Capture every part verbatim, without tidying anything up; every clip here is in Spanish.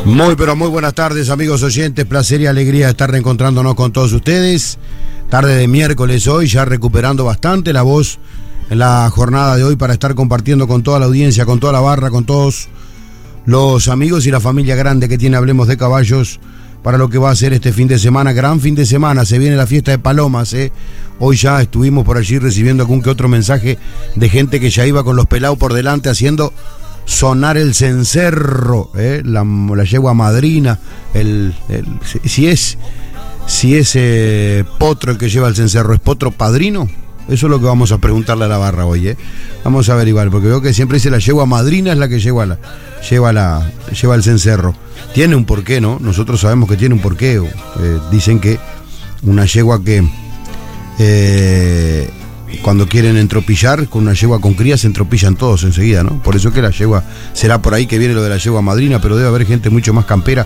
Muy pero muy buenas tardes, amigos oyentes, placer y alegría de estar reencontrándonos con todos ustedes. Tarde de miércoles hoy, ya recuperando bastante la voz en la jornada de hoy para estar compartiendo con toda la audiencia, con toda la barra, con todos los amigos y la familia grande que tiene Hablemos de Caballos para lo que va a ser este fin de semana, gran fin de semana. Se viene la fiesta de Palomas, ¿eh? Hoy ya estuvimos por allí recibiendo algún que otro mensaje de gente que ya iba con los pelados por delante haciendo sonar el cencerro, ¿eh? la, la yegua madrina, el, el, si es si es eh, potro el que lleva el cencerro, ¿es potro padrino? Eso es lo que vamos a preguntarle a la barra hoy, ¿eh? Vamos a averiguar, porque veo que siempre dice la yegua madrina es la que lleva la lleva la lleva el cencerro. Tiene un porqué, ¿no? Nosotros sabemos que tiene un porqué. Eh, dicen que una yegua que eh, cuando quieren entropillar, con una yegua con cría se entropillan todos enseguida, ¿no? Por eso que la yegua, será por ahí que viene lo de la yegua madrina, pero debe haber gente mucho más campera,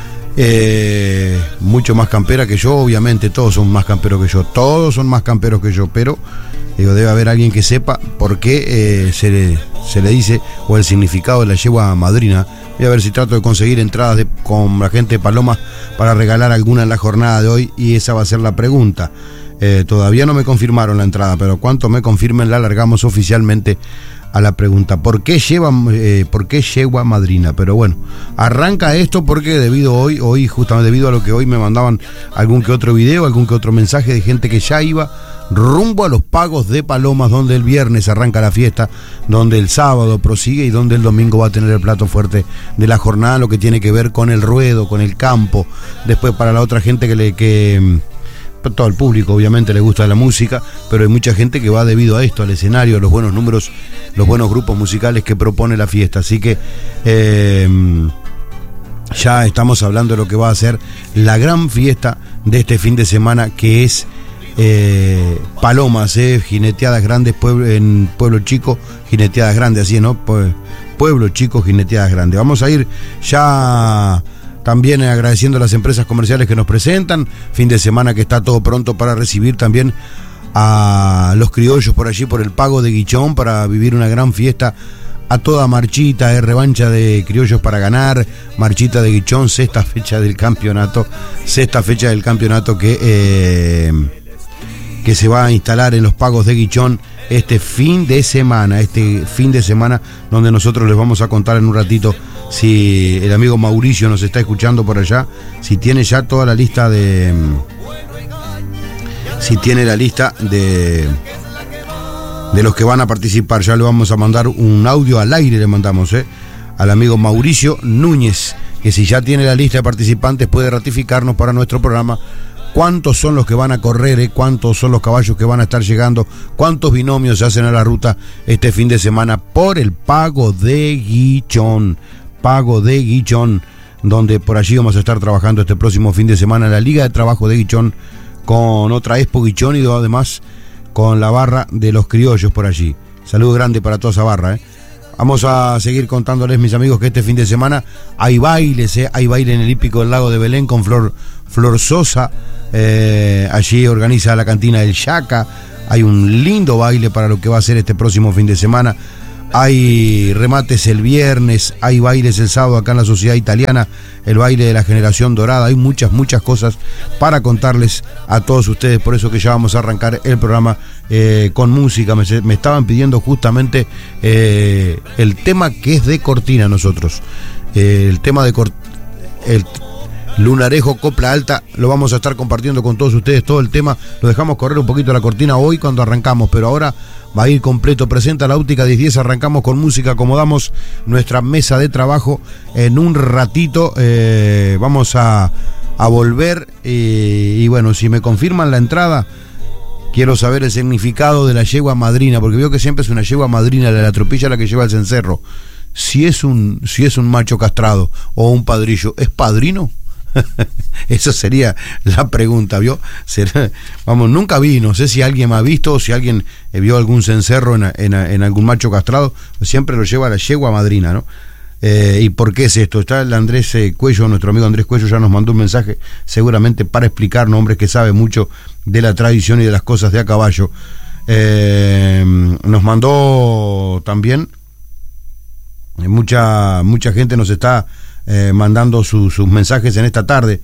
eh, mucho más campera que yo, obviamente, todos son más camperos que yo, todos son más camperos que yo, pero digo, debe haber alguien que sepa por qué eh, se, le, se le dice, o el significado de la yegua madrina. Voy a ver si trato de conseguir entradas de, con la gente de Palomas para regalar alguna en la jornada de hoy, y esa va a ser la pregunta. Eh, todavía no me confirmaron la entrada, pero cuanto me confirmen la alargamos oficialmente a la pregunta. ¿Por qué lleva, eh, por qué yegua madrina? Pero bueno, arranca esto porque debido hoy, hoy justamente debido a lo que hoy me mandaban algún que otro video, algún que otro mensaje de gente que ya iba rumbo a los pagos de Palomas, donde el viernes arranca la fiesta, donde el sábado prosigue y donde el domingo va a tener el plato fuerte de la jornada, lo que tiene que ver con el ruedo, con el campo. Después para la otra gente que le que todo el público obviamente le gusta la música, pero hay mucha gente que va debido a esto, al escenario, a los buenos números, los buenos grupos musicales que propone la fiesta. Así que eh, ya estamos hablando de lo que va a ser la gran fiesta de este fin de semana, que es eh, Palomas, eh, jineteadas grandes, pueblo, en Pueblo Chico, jineteadas grandes, así, ¿no? Pueblo Chico, jineteadas grandes. Vamos a ir ya también agradeciendo a las empresas comerciales que nos presentan. Fin de semana que está todo pronto para recibir también a los criollos por allí, por el Pago de Guichón, para vivir una gran fiesta a toda marchita, eh, revancha de criollos para ganar, marchita de Guichón, sexta fecha del campeonato, sexta fecha del campeonato que, eh, que se va a instalar en los Pagos de Guichón este fin de semana, este fin de semana donde nosotros les vamos a contar en un ratito si el amigo Mauricio nos está escuchando por allá, si tiene ya toda la lista de si tiene la lista de de los que van a participar. Ya le vamos a mandar un audio al aire, le mandamos eh, al amigo Mauricio Núñez, que si ya tiene la lista de participantes puede ratificarnos para nuestro programa cuántos son los que van a correr, eh, cuántos son los caballos que van a estar llegando, cuántos binomios se hacen a la ruta este fin de semana por el Pago de Guichón. Pago de Guichón, donde por allí vamos a estar trabajando este próximo fin de semana en la Liga de Trabajo de Guichón, con otra Expo Guichón y además con la barra de los criollos por allí. Saludo grande para toda esa barra, ¿eh? Vamos a seguir contándoles, mis amigos, que este fin de semana hay bailes, ¿eh? Hay baile en el hípico del Lago de Belén con Flor, Flor Sosa, eh, allí organiza la cantina del Yaca. Hay un lindo baile para lo que va a ser este próximo fin de semana. Hay remates el viernes, hay bailes el sábado acá en la Sociedad Italiana, el baile de la Generación Dorada. Hay muchas, muchas cosas para contarles a todos ustedes, por eso que ya vamos a arrancar el programa eh, con música. Me, me estaban pidiendo justamente eh, el tema que es de cortina nosotros, eh, el tema de cort el Lunarejo Copla Alta, lo vamos a estar compartiendo con todos ustedes, todo el tema. Lo dejamos correr un poquito la cortina hoy cuando arrancamos, pero ahora va a ir completo. Presenta la Óptica diez diez, arrancamos con música, acomodamos nuestra mesa de trabajo. En un ratito eh, vamos a, a volver eh, y bueno, si me confirman la entrada, quiero saber el significado de la yegua madrina, porque veo que siempre es una yegua madrina de la tropilla la que lleva el cencerro. Si es un, si es un macho castrado o un padrillo, ¿es padrino? Eso sería la pregunta, ¿vio? Será, vamos, nunca vi, no sé si alguien me ha visto o si alguien vio algún cencerro en, en, en algún macho castrado. Siempre lo lleva la yegua madrina, ¿no? Eh, ¿Y por qué es esto? Está el Andrés eh, Cuello, nuestro amigo Andrés Cuello ya nos mandó un mensaje seguramente para explicarnos, hombre que sabe mucho de la tradición y de las cosas de a caballo. Eh, nos mandó también, mucha, mucha gente nos está eh, mandando su, sus mensajes en esta tarde.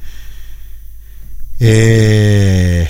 Eh,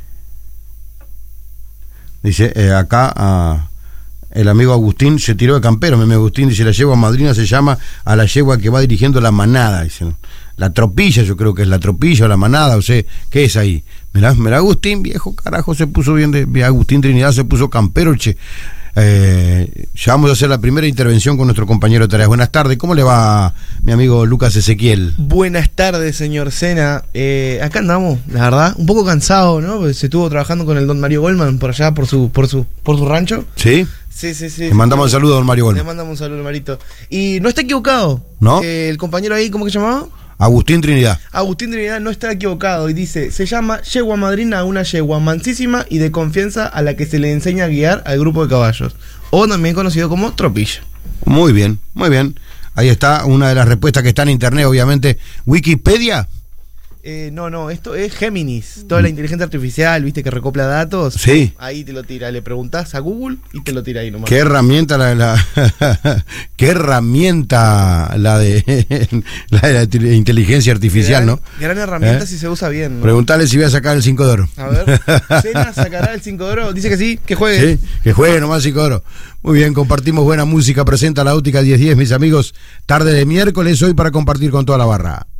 dice eh, acá a, el amigo Agustín se tiró de campero. Mi amigo Agustín dice: la yegua madrina se llama a la yegua que va dirigiendo la manada. Dice, la tropilla, yo creo que es la tropilla o la manada, o sea, ¿qué es ahí? Mirá, mirá Agustín, viejo carajo, se puso bien de Agustín Trinidad, se puso campero, che. Eh, ya vamos a hacer la primera intervención con nuestro compañero de tareas. Buenas tardes, ¿cómo le va mi amigo Lucas Ezequiel? Buenas tardes, señor Sena. Eh, acá andamos, la verdad, un poco cansado, ¿no? Porque se estuvo trabajando con el don Mario Goldman por allá, por su, por su, por su rancho. ¿Sí? Sí, sí, sí. Le mandamos un saludo a don Mario Goldman. Le mandamos un saludo, Marito. Y no está equivocado. ¿No? Eh, el compañero ahí, ¿cómo que se llamaba? Agustín Trinidad. Agustín Trinidad no está equivocado y dice: se llama yegua madrina, una yegua mansísima y de confianza a la que se le enseña a guiar al grupo de caballos, o también conocido como tropilla. Muy bien, muy bien. Ahí está una de las respuestas que está en internet, obviamente. Wikipedia. Eh, no, no, esto es Géminis, toda la inteligencia artificial, viste, que recopla datos. Sí. Ahí te lo tira, le preguntás a Google y te lo tira ahí nomás. Qué herramienta la, la qué herramienta la de la de la inteligencia artificial, gran, ¿no? Gran herramienta, ¿eh? Si se usa bien, ¿no? Preguntale si voy a sacar el cinco de oro. A ver, Sena sacará el cinco de oro, dice que sí, que juegue. Sí, que juegue nomás cinco de oro. Muy bien, compartimos buena música, presenta la Óptica diez diez, mis amigos, tarde de miércoles hoy para compartir con toda la barra.